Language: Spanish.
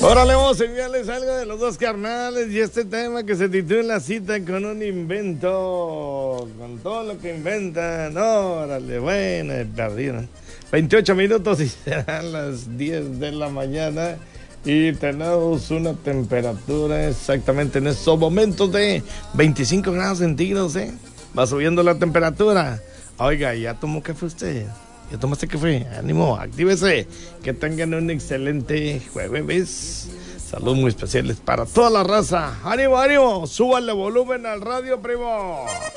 Órale, vamos a enviarles algo de los dos carnales y este tema que se titula Cita con un invento, con todo lo que inventan. Órale, bueno, perdido. 28 minutos y serán las 10 de la mañana y tenemos una temperatura exactamente en estos momentos de 25 grados centígrados, Va subiendo la temperatura. Oiga, ¿ya tomó café usted? ¿Ya tomaste café? Ánimo, actívese. Que tengan un excelente jueves. Saludos muy especiales para toda la raza. Ánimo, ánimo. Súbale volumen al radio, primo.